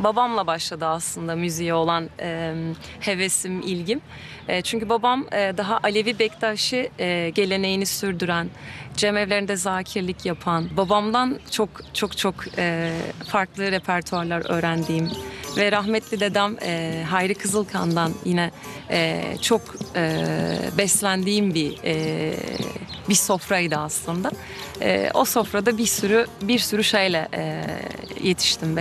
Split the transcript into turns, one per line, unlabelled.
babamla başladı aslında müziğe olan hevesim, ilgim. Çünkü babam daha Alevi Bektaşi geleneğini sürdüren, cemevlerinde zakirlik yapan, babamdan çok çok çok farklı repertuarlar öğrendiğim ve rahmetli dedem Hayri Kızılkan'dan yine çok beslendiğim bir sofraydı aslında. O sofrada bir sürü şeyle yetiştim.